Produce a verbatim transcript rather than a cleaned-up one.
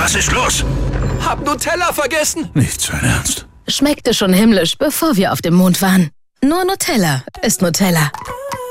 Was ist los? Hab Nutella vergessen. Nicht sein Ernst. Schmeckte schon himmlisch, bevor wir auf dem Mond waren. Nur Nutella ist Nutella.